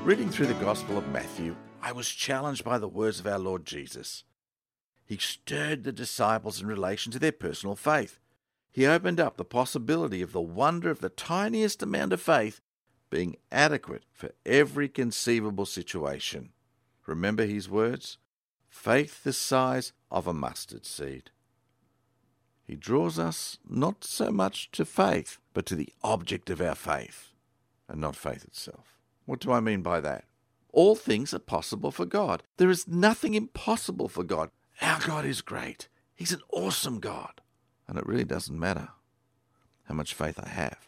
Reading through the Gospel of Matthew, I was challenged by the words of our Lord Jesus. He stirred the disciples in relation to their personal faith. He opened up the possibility of the wonder of the tiniest amount of faith being adequate for every conceivable situation. Remember his words? Faith the size of a mustard seed. He draws us not so much to faith, but to the object of our faith, and not faith itself. What do I mean by that? All things are possible for God. There is nothing impossible for God. Our God is great. He's an awesome God. And it really doesn't matter how much faith I have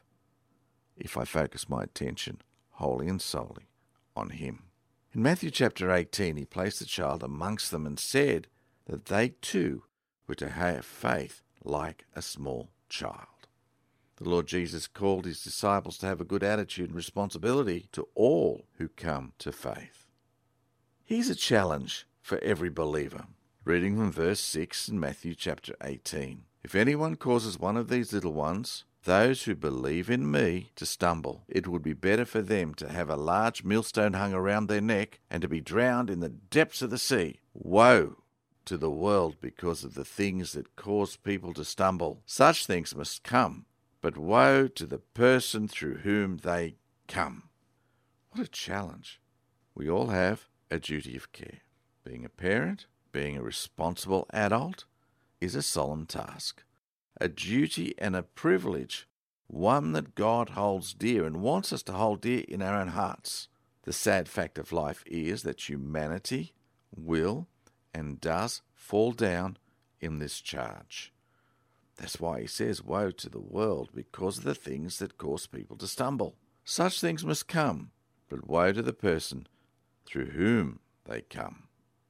if I focus my attention wholly and solely on him. In Matthew chapter 18, he placed the child amongst them and said that they too were to have faith like a small child. The Lord Jesus called his disciples to have a good attitude and responsibility to all who come to faith. Here's a challenge for every believer. Reading from verse 6 in Matthew chapter 18. If anyone causes one of these little ones, those who believe in me, to stumble, it would be better for them to have a large millstone hung around their neck and to be drowned in the depths of the sea. Woe to the world because of the things that cause people to stumble. Such things must come, but woe to the person through whom they come. What a challenge. We all have a duty of care. Being a parent, being a responsible adult, is a solemn task, a duty and a privilege, one that God holds dear and wants us to hold dear in our own hearts. The sad fact of life is that humanity will and does fall down in this charge. That's why he says, woe to the world because of the things that cause people to stumble. Such things must come, but woe to the person through whom they come.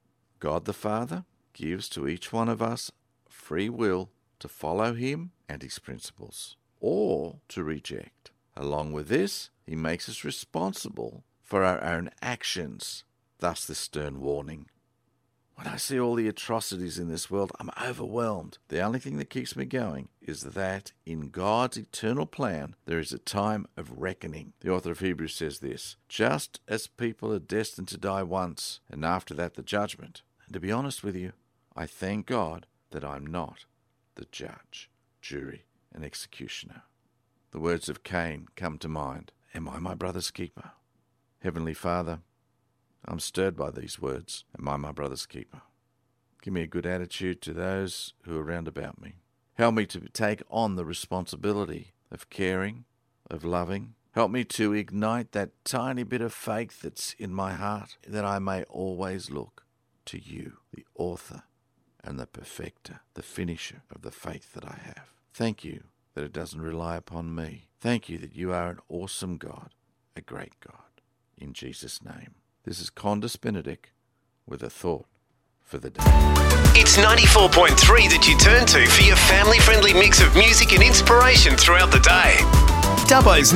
God the Father gives to each one of us free will to follow him and his principles, or to reject. Along with this, he makes us responsible for our own actions, thus the stern warning. When I see all the atrocities in this world, I'm overwhelmed. The only thing that keeps me going is that in God's eternal plan, there is a time of reckoning. The author of Hebrews says this, just as people are destined to die once, and after that the judgment. And to be honest with you, I thank God that I'm not the judge, jury, and executioner. The words of Cain come to mind. Am I my brother's keeper? Heavenly Father, I'm stirred by these words. Am I my brother's keeper? Give me a good attitude to those who are round about me. Help me to take on the responsibility of caring, of loving. Help me to ignite that tiny bit of faith that's in my heart, that I may always look to you, the author and the perfecter, the finisher of the faith that I have. Thank you that it doesn't rely upon me. Thank you that you are an awesome God, a great God. In Jesus' name. This is Condis Benedict with a thought for the day. It's 94.3 that you turn to for your family-friendly mix of music and inspiration throughout the day. Dubbo's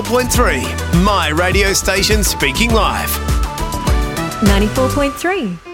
94.3, my radio station speaking live. 94.3.